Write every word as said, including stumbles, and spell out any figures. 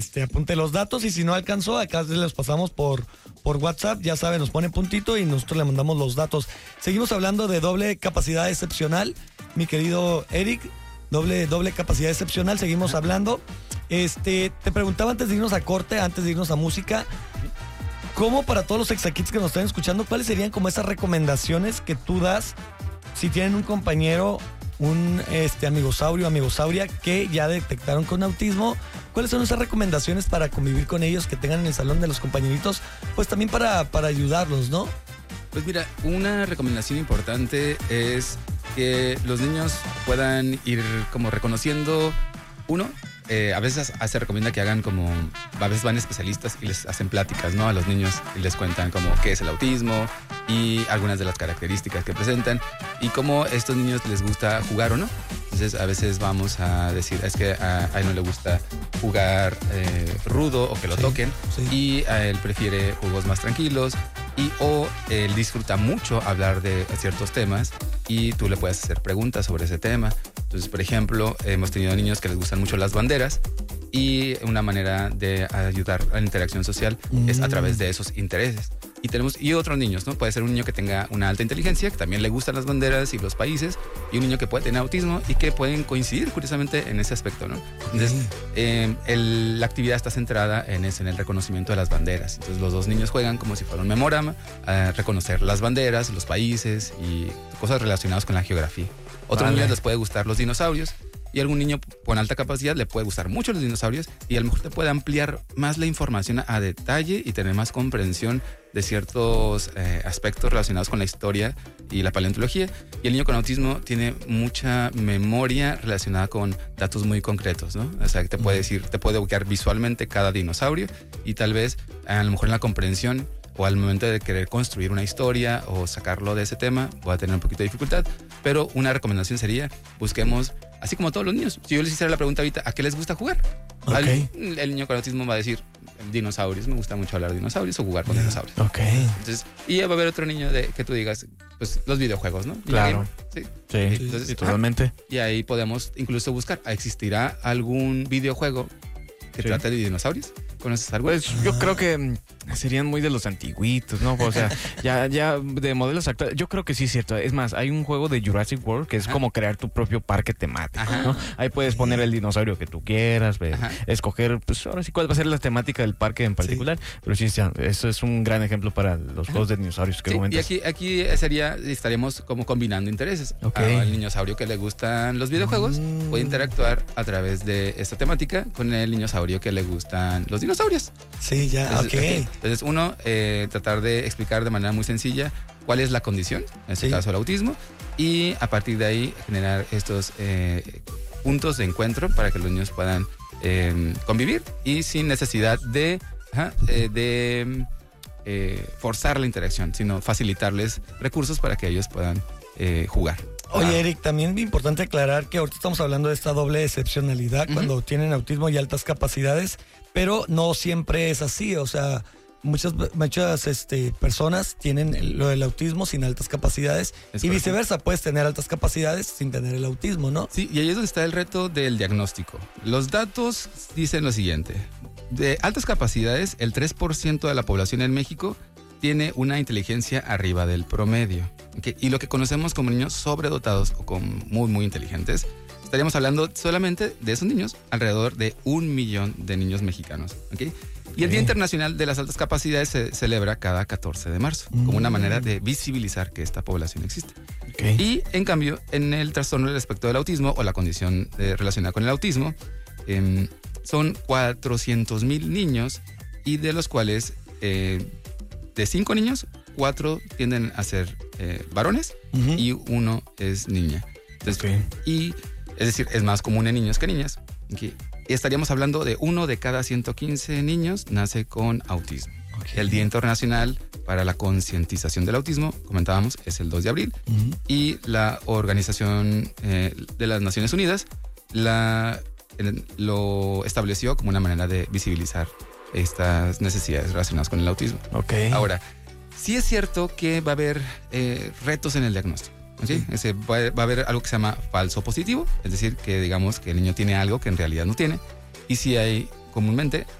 Este, apunte los datos y si no alcanzó, acá se los pasamos por, por WhatsApp, ya sabe, nos pone puntito y nosotros le mandamos los datos. Seguimos hablando de doble capacidad excepcional, mi querido Eric, doble, doble capacidad excepcional, seguimos hablando. Este, te preguntaba antes de irnos a corte, antes de irnos a música, ¿cómo para todos los Exakits que nos están escuchando, cuáles serían como esas recomendaciones que tú das si tienen un compañero, un este, amigosaurio, amigosauria que ya detectaron con autismo? ¿Cuáles son esas recomendaciones para convivir con ellos que tengan en el salón de los compañeritos? Pues también para, para ayudarlos, ¿no? Pues mira, una recomendación importante es que los niños puedan ir como reconociendo, uno, eh, a veces se recomienda que hagan como, a veces van especialistas y les hacen pláticas, ¿no? A los niños y les cuentan como qué es el autismo y algunas de las características que presentan y cómo a estos niños les gusta jugar o no. Entonces a veces vamos a decir, es que a, a él no le gusta jugar eh, rudo o que lo sí, toquen sí. y a él prefiere juegos más tranquilos y o él disfruta mucho hablar de ciertos temas y tú le puedes hacer preguntas sobre ese tema. Entonces, por ejemplo, hemos tenido niños que les gustan mucho las banderas y una manera de ayudar a la interacción social mm. es a través de esos intereses. Y tenemos y otros niños, ¿no? Puede ser un niño que tenga una alta inteligencia, que también le gustan las banderas y los países, y un niño que puede tener autismo y que pueden coincidir curiosamente en ese aspecto, ¿no? Entonces, sí. eh, el, la actividad está centrada en eso, en el reconocimiento de las banderas. Entonces, los dos niños juegan como si fuera un memorama, a reconocer las banderas, los países y cosas relacionadas con la geografía. Otros vale. niños les puede gustar los dinosaurios. Y algún niño con alta capacidad le puede gustar mucho los dinosaurios y a lo mejor te puede ampliar más la información a, a detalle y tener más comprensión de ciertos eh, aspectos relacionados con la historia y la paleontología. Y el niño con autismo tiene mucha memoria relacionada con datos muy concretos, ¿no? O sea, que te puede decir, te puede ubicar visualmente cada dinosaurio y tal vez a lo mejor en la comprensión o al momento de querer construir una historia o sacarlo de ese tema, va a tener un poquito de dificultad. Pero una recomendación sería, busquemos, así como todos los niños, si yo les hiciera la pregunta ahorita, ¿a qué les gusta jugar? Okay. Al, el niño con autismo va a decir, dinosaurios, me gusta mucho hablar de dinosaurios o jugar con yeah. dinosaurios. Okay. Entonces, y va a haber otro niño de que tú digas, pues los videojuegos, ¿no? Claro. Sí, sí, Entonces, sí, totalmente. Ah, y ahí podemos incluso buscar, ¿existirá algún videojuego que sí. trate de dinosaurios? ¿Conoces algo? Pues yo creo que serían muy de los antiguitos, ¿no? O sea, ya, ya de modelos actuales. Yo creo que sí es cierto. Es más, hay un juego de Jurassic World que es Ajá. como crear tu propio parque temático, Ajá. ¿no? Ahí puedes poner el dinosaurio que tú quieras, ver, escoger, pues ahora sí cuál va a ser la temática del parque en particular. Sí. Pero sí, eso es un gran ejemplo para los Ajá. juegos de dinosaurios que sí, comentas. Y aquí, aquí sería, estaríamos como combinando intereses. Okay. Al dinosaurio que le gustan los videojuegos mm. puede interactuar a través de esta temática con el dinosaurio que le gustan los dinosaurios. Sí, ya, entonces, ok. Entonces, uno, eh, tratar de explicar de manera muy sencilla cuál es la condición, en este sí. caso el autismo, y a partir de ahí generar estos eh, puntos de encuentro para que los niños puedan eh, convivir y sin necesidad de, ajá, eh, de eh, forzar la interacción, sino facilitarles recursos para que ellos puedan eh, jugar. Oye, Eric, también es importante aclarar que ahorita estamos hablando de esta doble excepcionalidad uh-huh. cuando tienen autismo y altas capacidades, pero no siempre es así, o sea, muchas muchas este, personas tienen lo del autismo sin altas capacidades es y correcto. Viceversa, puedes tener altas capacidades sin tener el autismo, ¿no? Sí, y ahí es donde está el reto del diagnóstico. Los datos dicen lo siguiente, de altas capacidades, el tres por ciento de la población en México tiene una inteligencia arriba del promedio. ¿Okay? Y lo que conocemos como niños sobredotados o como muy, muy inteligentes, estaríamos hablando solamente de esos niños, alrededor de un millón de niños mexicanos. ¿Okay? Y el Día Internacional de las Altas Capacidades se celebra cada catorce de marzo, mm. como una manera de visibilizar que esta población existe. Okay. Y en cambio, en el trastorno del espectro del autismo o la condición eh, relacionada con el autismo, eh, son cuatrocientos mil niños y de los cuales... Eh, de cinco niños, cuatro tienden a ser eh, varones uh-huh. y uno es niña. Entonces, okay. Y es decir, es más común en niños que niñas. Okay. Estaríamos hablando de uno de cada ciento quince niños nace con autismo. Okay. El Día Internacional para la Concientización del Autismo, comentábamos, es el dos de abril. Uh-huh. Y la Organización eh, de las Naciones Unidas la, eh, lo estableció como una manera de visibilizar estas necesidades relacionadas con el autismo. Okay. Ahora, sí es cierto que va a haber eh, retos en el diagnóstico. ¿Okay? Sí. Ese, va, va a haber algo que se llama falso positivo, es decir, que digamos que el niño tiene algo que en realidad no tiene. Y sí hay comúnmente